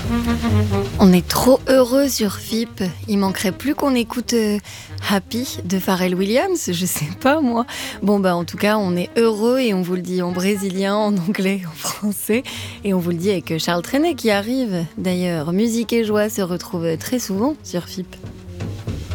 On est trop heureux sur FIP. Il manquerait plus qu'on écoute Happy de Pharrell Williams, je sais pas moi. Bon en tout cas, on est heureux et on vous le dit en brésilien, en anglais, en français. Et on vous le dit avec Charles Trenet qui arrive. D'ailleurs, musique et joie se retrouvent très souvent sur FIP.